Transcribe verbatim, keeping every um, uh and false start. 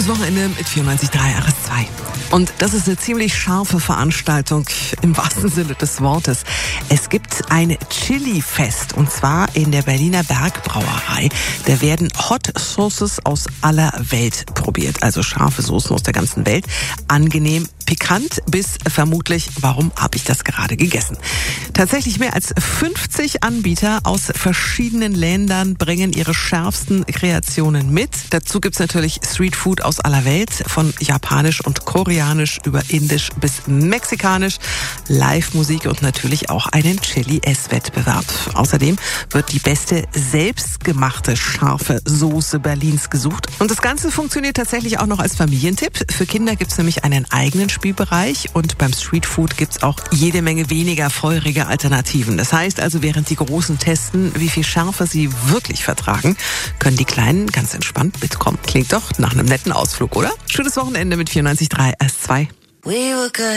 Schönes Wochenende mit vierundneunzig Komma drei R S zwei. Und das ist eine ziemlich scharfe Veranstaltung im wahrsten Sinne des Wortes. Es gibt ein Chili-Fest und zwar in der Berliner Bergbrauerei. Da werden Hot Sauces aus aller Welt probiert, also scharfe Soßen aus der ganzen Welt. Angenehm, pikant bis vermutlich, warum habe ich das gerade gegessen? Tatsächlich mehr als fünfzig Anbieter aus verschiedenen Ländern bringen ihre schärfsten Kreationen mit. Dazu gibt's natürlich Streetfood aus aller Welt, von japanisch und koreanisch über indisch bis mexikanisch, Live-Musik und natürlich auch einen Chili-Ess-Wettbewerb. Außerdem wird die beste selbstgemachte scharfe Soße Berlins gesucht. Und das Ganze funktioniert tatsächlich auch noch als Familientipp. Für Kinder gibt's nämlich einen eigenen Spielbereich und beim Streetfood gibt's auch jede Menge weniger feurige Alternativen. Das heißt also, während die Großen testen, wie viel Schärfe sie wirklich vertragen, können die Kleinen ganz entspannt mitkommen. Klingt doch nach einem netten Ausflug, oder? Schönes Wochenende mit vierundneunzig Komma drei R S zwei.